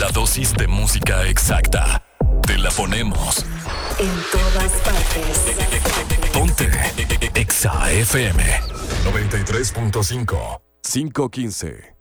La dosis de música exacta. Te la ponemos. En todas partes. Ponte Exa FM 93.5 515.